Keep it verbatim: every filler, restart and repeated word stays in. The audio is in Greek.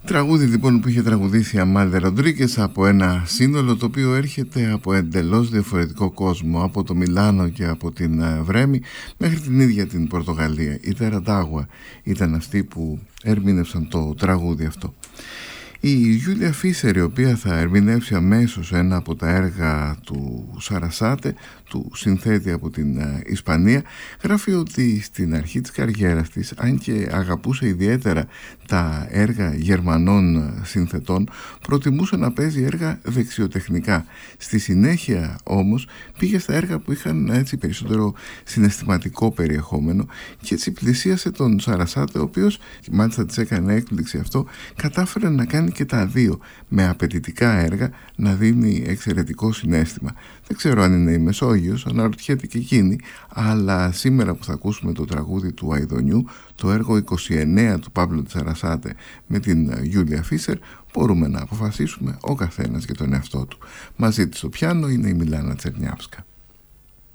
Τραγούδι λοιπόν που είχε τραγουδήσει η Αμάλδε Ροντρίγκες από ένα σύνολο το οποίο έρχεται από εντελώς διαφορετικό κόσμο, από το Μιλάνο και από την Βρέμη μέχρι την ίδια την Πορτογαλία. Η Τεραντάγουα ήταν αυτοί που ερμήνευσαν το τραγούδι αυτό. Η Γιούλια Φίσερ, η οποία θα ερμηνεύσει αμέσως ένα από τα έργα του Σαρασάτε, του συνθέτη από την Ισπανία, γράφει ότι στην αρχή της καριέρας της, αν και αγαπούσε ιδιαίτερα τα έργα Γερμανών συνθετών, προτιμούσε να παίζει έργα δεξιοτεχνικά. Στη συνέχεια όμως πήγε στα έργα που είχαν έτσι περισσότερο συναισθηματικό περιεχόμενο και έτσι πλησίασε τον Σαρασάτε, ο οποίος, μάλιστα της έκανε έκπληξη αυτό, κατάφερε να κάνει και τα δύο, με απαιτητικά έργα να δίνει εξαιρετικό συναίσθημα. Δεν ξέρω αν είναι η Μεσόγειος, αναρωτιέται και εκείνη, αλλά σήμερα που θα ακούσουμε το τραγούδι του Αηδονιού, το έργο είκοσι εννέα του Παύλου Σαρασάτε με την Γιούλια Φίσερ, μπορούμε να αποφασίσουμε ο καθένας για τον εαυτό του. Μαζί της στο πιάνο είναι η Μιλάνα Τσερνιάβσκα.